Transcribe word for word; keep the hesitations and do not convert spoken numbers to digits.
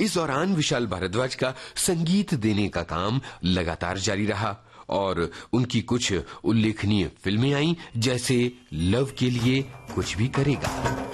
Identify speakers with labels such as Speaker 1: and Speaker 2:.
Speaker 1: इस दौरान विशाल भारद्वाज का संगीत देने का काम लगातार जारी रहा और उनकी कुछ उल्लेखनीय फिल्में आईं, जैसे लव के लिए कुछ भी करेगा।